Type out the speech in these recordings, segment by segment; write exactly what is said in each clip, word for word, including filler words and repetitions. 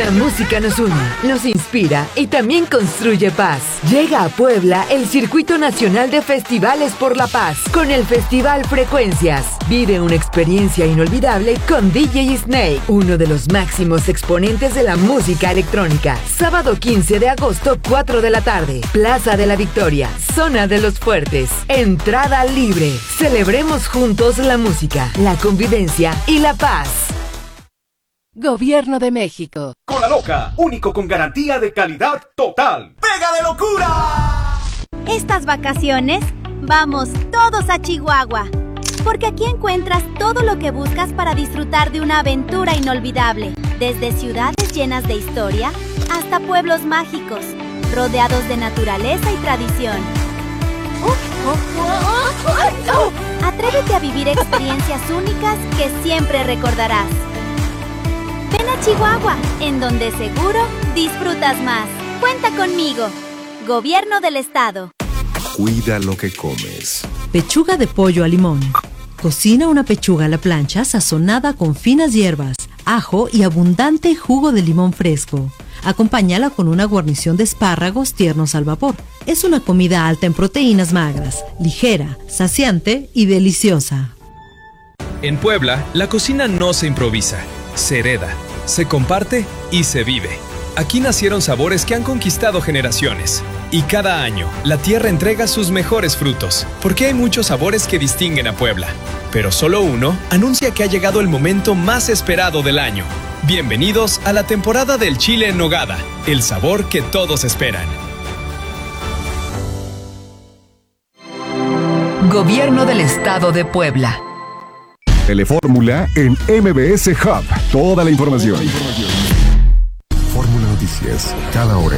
La música nos une, nos inspira y también construye paz. Llega a Puebla el Circuito Nacional de Festivales por la Paz con el Festival Frecuencias. Vive una experiencia inolvidable con D J Snake, uno de los máximos exponentes de la música electrónica. Sábado quince de agosto, cuatro de la tarde. Plaza de la Victoria, Zona de los Fuertes. Entrada libre. Celebremos juntos la música, la convivencia y la paz. Gobierno de México. Cola Loca, único con garantía de calidad total. ¡Pega de locura! Estas vacaciones, vamos todos a Chihuahua. Porque aquí encuentras todo lo que buscas para disfrutar de una aventura inolvidable. Desde ciudades llenas de historia hasta pueblos mágicos, rodeados de naturaleza y tradición. Atrévete a vivir experiencias únicas que siempre recordarás. Ven a Chihuahua, en donde seguro disfrutas más. Cuenta conmigo. Gobierno del Estado. Cuida lo que comes. Pechuga de pollo a limón. Cocina una pechuga a la plancha sazonada con finas hierbas, ajo y abundante jugo de limón fresco. Acompáñala con una guarnición de espárragos tiernos al vapor. Es una comida alta en proteínas magras, ligera, saciante y deliciosa. En Puebla, la cocina no se improvisa, se hereda, se comparte y se vive. Aquí nacieron sabores que han conquistado generaciones. Y cada año, la tierra entrega sus mejores frutos, porque hay muchos sabores que distinguen a Puebla. Pero solo uno anuncia que ha llegado el momento más esperado del año. Bienvenidos a la temporada del chile en nogada, el sabor que todos esperan. Gobierno del Estado de Puebla. Telefórmula en M B S Hub. Toda la información. Fórmula Noticias, cada hora.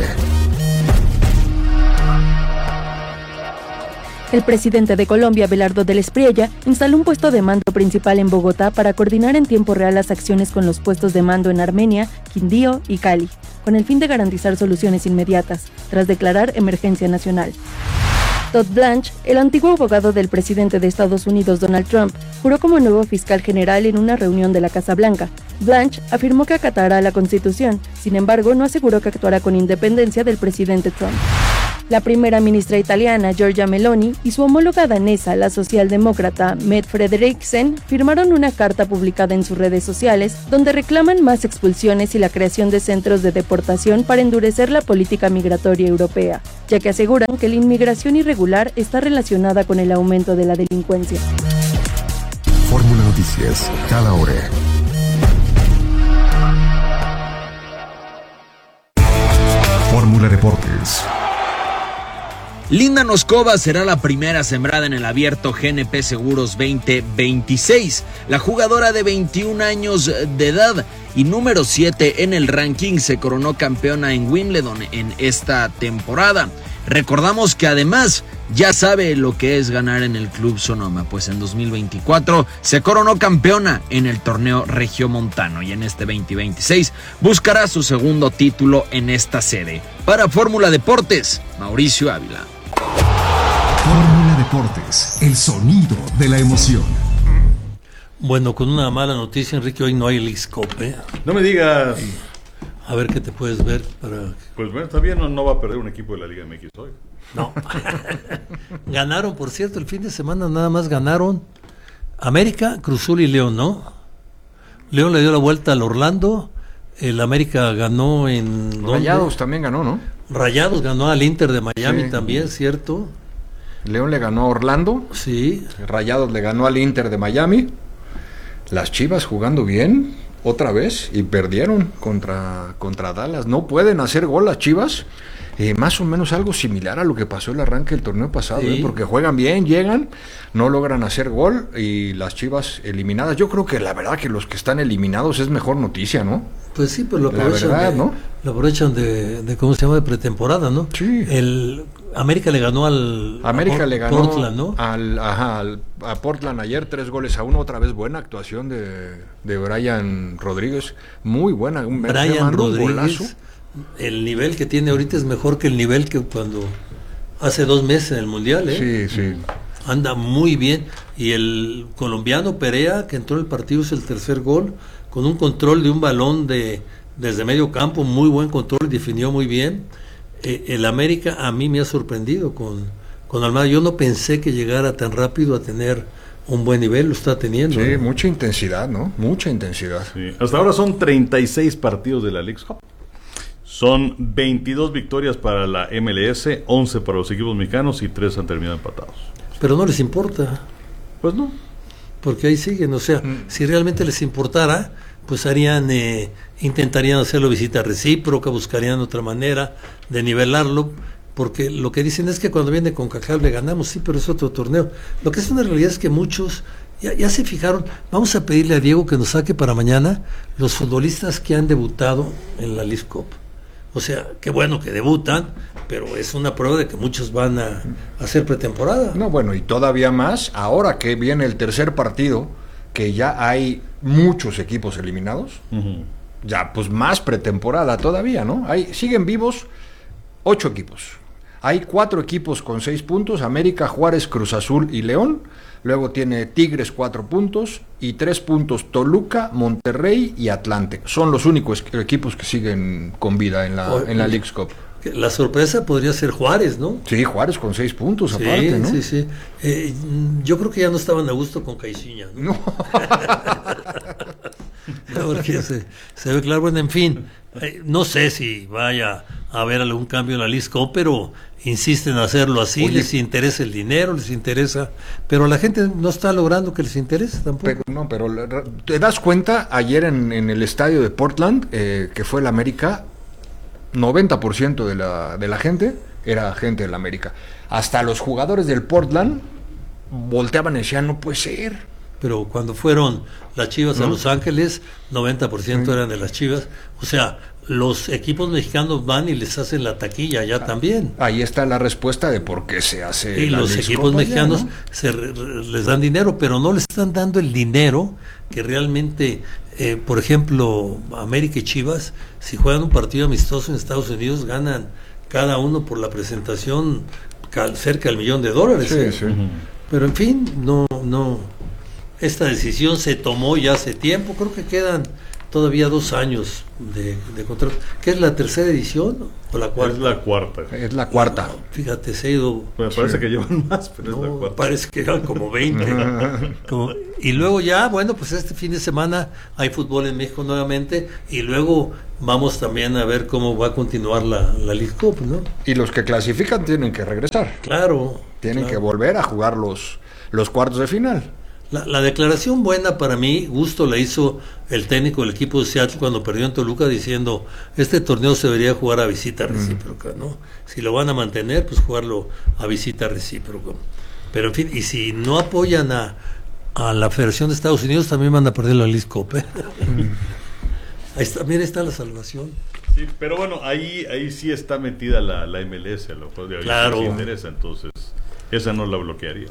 El presidente de Colombia, Belardo del Espriella, instaló un puesto de mando principal en Bogotá para coordinar en tiempo real las acciones con los puestos de mando en Armenia, Quindío y Cali, con el fin de garantizar soluciones inmediatas, tras declarar emergencia nacional. Todd Blanche, el antiguo abogado del presidente de Estados Unidos, Donald Trump, juró como nuevo fiscal general en una reunión de la Casa Blanca. Blanche afirmó que acatará la Constitución, sin embargo, no aseguró que actuará con independencia del presidente Trump. La primera ministra italiana, Giorgia Meloni, y su homóloga danesa, la socialdemócrata Mette Frederiksen, firmaron una carta publicada en sus redes sociales donde reclaman más expulsiones y la creación de centros de deportación para endurecer la política migratoria europea, ya que aseguran que la inmigración irregular está relacionada con el aumento de la delincuencia. Fórmula Noticias, cada hora. Fórmula Deportes. Linda Noskova será la primera sembrada en el abierto G N P Seguros veinte veintiséis. La jugadora de veintiún años de edad y número siete en el ranking se coronó campeona en Wimbledon en esta temporada. Recordamos que además ya sabe lo que es ganar en el Club Sonoma, pues en dos mil veinticuatro se coronó campeona en el torneo regiomontano y en este veinte veintiséis buscará su segundo título en esta sede. Para Fórmula Deportes, Mauricio Ávila. Fórmula Deportes, el sonido de la emoción. Bueno, con una mala noticia, Enrique, hoy no hay Leagues Cup, ¿eh? No me digas. A ver qué te puedes ver para... Pues bueno, está bien, no, no va a perder un equipo de la Liga M X hoy. No. Ganaron, por cierto, el fin de semana nada más ganaron América, Cruz Azul y León, ¿no? León le dio la vuelta al Orlando, el América ganó en... Rayados ¿dónde? también ganó, ¿no? Rayados ganó al Inter de Miami Sí. también, ¿cierto? León le ganó a Orlando. Sí. Rayados le ganó al Inter de Miami. Las Chivas jugando bien otra vez y perdieron contra, contra Dallas. No pueden hacer gol las Chivas. Eh, más o menos algo similar a lo que pasó el arranque del torneo pasado, Sí. ¿eh? Porque juegan bien, llegan, no logran hacer gol y las Chivas eliminadas. Yo creo que la verdad que los que están eliminados es mejor noticia, ¿no? Pues sí, pues lo La aprovechan, verdad, de, ¿no? lo aprovechan de, de, ¿cómo se llama?, de pretemporada, ¿no? Sí. El América le ganó al América a le ganó Portland, ¿no? al, ajá, al, a Portland ayer tres goles a uno, otra vez buena actuación de, de Brian Rodríguez, muy buena, un Brian un Rodríguez, golazo. el nivel que tiene ahorita es mejor que el nivel que cuando hace dos meses en el Mundial, ¿eh? Sí, sí. Anda muy bien. Y el colombiano Perea, que entró en el partido, es el tercer gol, con un control de un balón de desde medio campo, muy buen control, definió muy bien. Eh, el América a mí me ha sorprendido con, con Almada. Yo no pensé que llegara tan rápido a tener un buen nivel, lo está teniendo. Sí, ¿no? mucha intensidad, ¿no? Mucha intensidad. Sí. Hasta ahora son treinta y seis partidos de la Leagues Cup. Son veintidós victorias para la M L S, once para los equipos mexicanos y tres han terminado empatados. Pero no les importa. Pues no. Porque ahí siguen, o sea, mm. si realmente les importara, pues harían, eh, intentarían hacerlo visita recíproca, buscarían otra manera de nivelarlo, porque lo que dicen es que cuando viene con CONCACAF le ganamos, sí, pero es otro torneo. Lo que es una realidad es que muchos ya, ya se fijaron. Vamos a pedirle a Diego que nos saque para mañana los futbolistas que han debutado en la Leagues Cup. O sea, qué bueno que debutan, pero es una prueba de que muchos van a hacer pretemporada. No, bueno, y todavía más, ahora que viene el tercer partido, que ya hay muchos equipos eliminados, uh-huh. ya pues más pretemporada todavía, ¿no? Hay, siguen vivos ocho equipos. Hay cuatro equipos con seis puntos, América, Juárez, Cruz Azul y León. Luego tiene Tigres cuatro puntos y tres puntos Toluca, Monterrey y Atlante. Son los únicos equipos que siguen con vida en la, Oye, en la Leagues Cup. La sorpresa podría ser Juárez, ¿no? Sí, Juárez con seis puntos sí, aparte, ¿no? Sí, sí, eh, yo creo que ya no estaban a gusto con Caixinha, ¿no? no. Porque se, se ve claro, bueno, en fin, eh, no sé si vaya a haber algún cambio en la Leagues Cup, pero insisten en hacerlo así. Oye, les interesa el dinero, les interesa, pero la gente no está logrando que les interese tampoco. Pero, no, pero te das cuenta, ayer en, en el estadio de Portland, eh, que fue el América, noventa por ciento de la, de la gente era gente del América. Hasta los jugadores del Portland volteaban y decían, no puede ser. Pero cuando fueron las Chivas ¿no? a Los Ángeles, noventa por ciento sí. eran de las Chivas. O sea, los equipos mexicanos van y les hacen la taquilla allá ah, también. Ahí está la respuesta de por qué se hace. Y la los equipos mexicanos allá, ¿no? se re, les dan dinero, pero no les están dando el dinero que realmente, eh, por ejemplo, América y Chivas, si juegan un partido amistoso en Estados Unidos, ganan cada uno por la presentación cerca del millón de dólares. Sí, ¿eh? sí. Pero en fin, no, no. Esta decisión se tomó ya hace tiempo, creo que quedan todavía dos años de, de contrato. ¿Qué es la tercera edición o la cuarta? Es la cuarta. Es la cuarta. No, fíjate, se ha ido... Me parece sí. que llevan más, pero no, es la cuarta. Parece que llevan como veinte. como, y luego ya, bueno, pues este fin de semana hay fútbol en México nuevamente y luego vamos también a ver cómo va a continuar la, la League Cup, ¿no? Y los que clasifican tienen que regresar. Claro. Tienen claro. que volver a jugar los, los cuartos de final. La, la declaración buena para mí, gusto la hizo el técnico del equipo de Seattle cuando perdió en Toluca diciendo, este torneo se debería jugar a visita recíproca, ¿no? Si lo van a mantener, pues jugarlo a visita recíproca. Pero en fin, y si no apoyan a, a la Federación de Estados Unidos, también van a perder la Leagues Cup, ¿eh? Ahí está, mira, está la salvación. Sí, pero bueno, ahí ahí sí está metida la, la M L S, a lo cual de ahí claro. sí interesa, entonces esa no la bloquearía.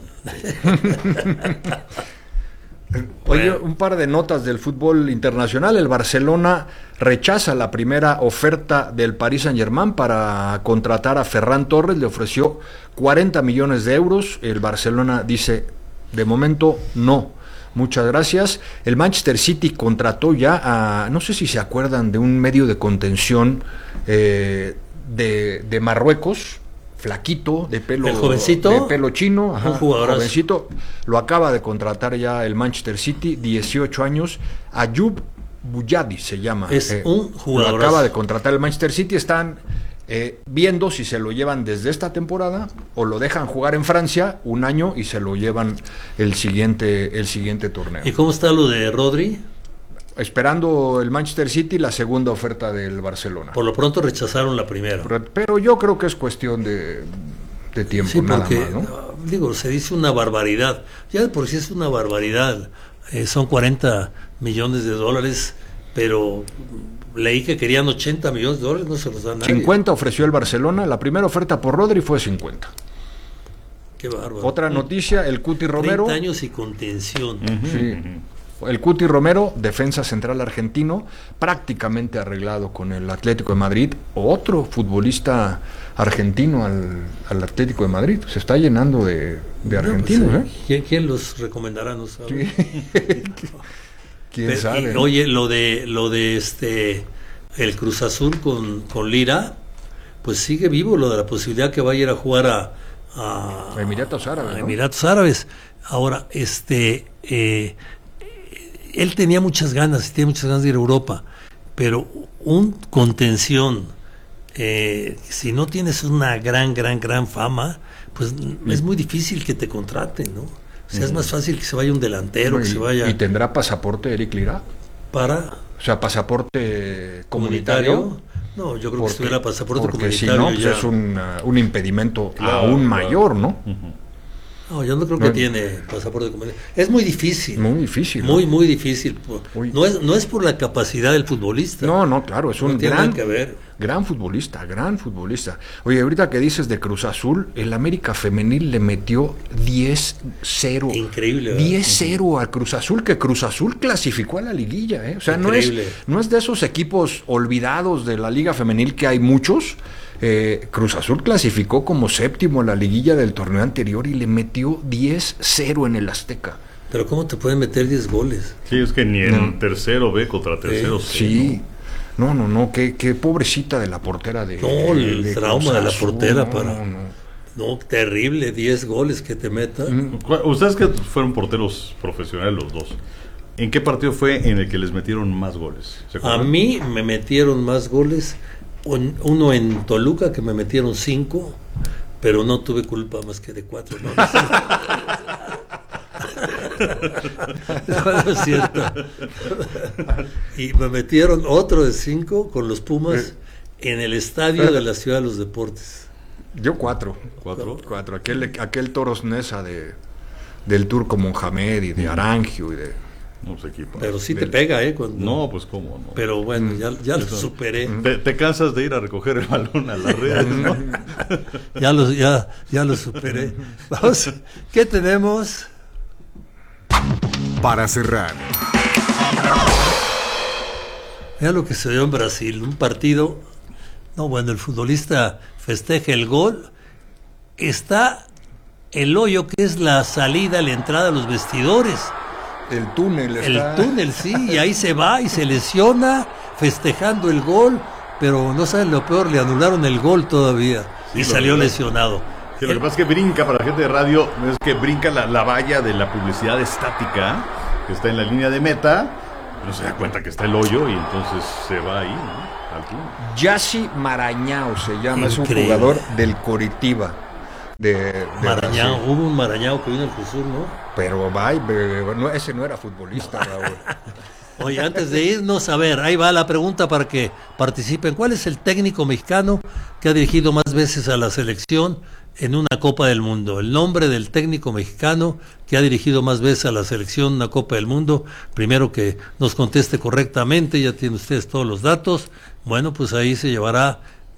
Oye, un par de notas del fútbol internacional. El Barcelona rechaza la primera oferta del Paris Saint-Germain para contratar a Ferran Torres. Le ofreció cuarenta millones de euros. El Barcelona dice, de momento no, muchas gracias. El Manchester City contrató ya a, no sé si se acuerdan de un medio de contención eh, de, de Marruecos, flaquito, de pelo, ¿el jovencito? De pelo chino, ajá, un jugadorazo. Jovencito, lo acaba de contratar ya el Manchester City, dieciocho años, Ayoub Bouyadi se llama. Es eh, un jugadorazo. Lo acaba de contratar el Manchester City, están eh, viendo si se lo llevan desde esta temporada o lo dejan jugar en Francia un año y se lo llevan el siguiente, el siguiente torneo. ¿Y cómo está lo de Rodri? Esperando el Manchester City la segunda oferta del Barcelona. Por lo pronto rechazaron la primera. Pero yo creo que es cuestión de, de tiempo, sí, nada porque, más, ¿no? Digo, se dice una barbaridad. Ya de por sí es una barbaridad. Eh, son cuarenta millones de dólares, pero leí que querían ochenta millones de dólares, no se los dan nadie. cincuenta ofreció el Barcelona, la primera oferta por Rodri fue cincuenta. Qué bárbaro. Otra noticia, el Cuti Romero. treinta años y contención. Uh-huh. Sí. El Cuti Romero, defensa central argentino, prácticamente arreglado con el Atlético de Madrid. Otro futbolista argentino al, al Atlético de Madrid. Se está llenando de, de argentinos. No, pues, ¿eh? ¿quién, ¿Quién los recomendará? No sabe. Sí. ¿Quién Pero, sabe? Y, oye, lo de lo de este el Cruz Azul con, con Lira, pues sigue vivo lo de la posibilidad que vaya a ir a jugar a, a Emiratos Árabes. a ¿no? Emiratos Árabes. Ahora, este, eh, él tenía muchas ganas, tiene muchas ganas de ir a Europa, pero un contención, eh, si no tienes una gran, gran, gran fama, pues mm. es muy difícil que te contraten, ¿no? O sea, mm. es más fácil que se vaya un delantero, no, y, que se vaya... ¿Y tendrá pasaporte Eric Lira? Para... O sea, pasaporte comunitario. ¿Comunitario? No, yo creo porque, que si tuviera pasaporte porque comunitario... Porque si no, pues es un, uh, un impedimento claro, aún claro. mayor, ¿no? Uh-huh. No, yo no creo que no, tiene pasaporte comunitario. Es muy difícil. Muy difícil. Muy, ¿no? muy difícil. No es, no es por la capacidad del futbolista. No, no, claro, es un no gran, que ver. gran futbolista, gran futbolista. Oye, ahorita que dices de Cruz Azul, el América Femenil le metió diez cero. Increíble, ¿verdad? diez cero a Cruz Azul, que Cruz Azul clasificó a la liguilla, ¿eh? O sea, no es, no es de esos equipos olvidados de la Liga Femenil que hay muchos. Eh, Cruz Azul clasificó como séptimo en la liguilla del torneo anterior y le metió diez cero en el Azteca. Pero ¿cómo te pueden meter diez goles? Sí, es que ni en no. tercero B contra tercero C. Sí, no, no, no, qué, qué pobrecita de la portera de... No, el de trauma de la portera no, para... No, no. no, terrible, diez goles que te metan. Ustedes que fueron porteros profesionales los dos, ¿en qué partido fue en el que les metieron más goles? A mí me metieron más goles... Uno en Toluca que me metieron cinco, pero no tuve culpa más que de cuatro. No, no es cierto. Y me metieron otro de cinco con los Pumas en el estadio de la Ciudad de los Deportes. Yo cuatro. ¿Cuatro? Cuatro. Aquel, aquel Toros Nesa de, del Turco Mohamed y de Arangio y de... No se equipa. Pero sí te pega, ¿eh? Cuando... No, pues cómo no. Pero bueno, ya, ya lo superé. Te, te cansas de ir a recoger el balón a las redes, ¿no? ya, lo, ya, ya lo superé. Vamos, ¿qué tenemos? Para cerrar. Mira lo que se dio en Brasil, un partido... No, bueno, el futbolista festeja el gol. Está el hoyo que es la salida, la entrada a los vestidores. El túnel está... El túnel, sí, y ahí se va y se lesiona festejando el gol, pero no saben lo peor, le anularon el gol todavía sí, y salió verdad. lesionado. Sí, lo que pasa es que brinca, para la gente de radio, es que brinca la, la valla de la publicidad estática que está en la línea de meta, no se da cuenta que está el hoyo y entonces se va ahí, ¿no? Al túnel. Yassi Marañao se llama, Increíble. Es un jugador del Coritiba. De, de Marañao, Brasil. Hubo un Marañao que vino al Cruz Azul, ¿no? Pero vaya, no, ese no era futbolista, Raúl. Oye, antes de irnos, a ver, ahí va la pregunta para que participen. ¿Cuál es el técnico mexicano que ha dirigido más veces a la selección en una Copa del Mundo? El nombre del técnico mexicano que ha dirigido más veces a la selección en una Copa del Mundo. Primero que nos conteste correctamente, ya tienen ustedes todos los datos. Bueno, pues ahí se llevará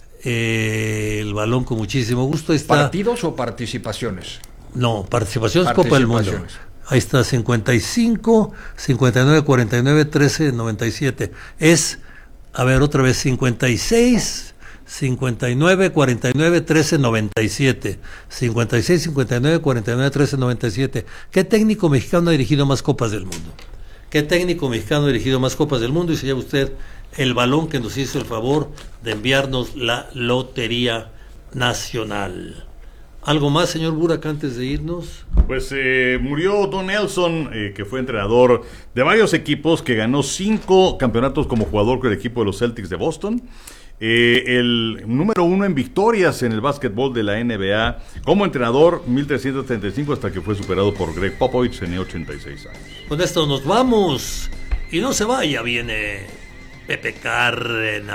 eh, el balón con muchísimo gusto. Ahí está. ¿Partidos o participaciones? No, participaciones Copa del Mundo. Ahí está, cincuenta y cinco, cincuenta y nueve, cuarenta y nueve, trece, noventa y siete. Es, a ver, otra vez, cincuenta y seis, cincuenta y nueve, cuarenta y nueve, trece, noventa y siete. cincuenta y seis, cincuenta y nueve, cuarenta y nueve, trece, noventa y siete. ¿Qué técnico mexicano ha dirigido más Copas del Mundo? ¿Qué técnico mexicano ha dirigido más Copas del Mundo? Y se lleva usted el balón que nos hizo el favor de enviarnos la Lotería Nacional. ¿Algo más, señor Burak, antes de irnos? Pues eh, murió Don Nelson, eh, que fue entrenador de varios equipos, que ganó cinco campeonatos como jugador con el equipo de los Celtics de Boston. Eh, el número uno en victorias en el básquetbol de la N B A. Como entrenador, mil trescientos treinta y cinco, hasta que fue superado por Greg Popovich, tenía ochenta y seis años. Con esto nos vamos. Y no se vaya, viene Pepe Cárdenas.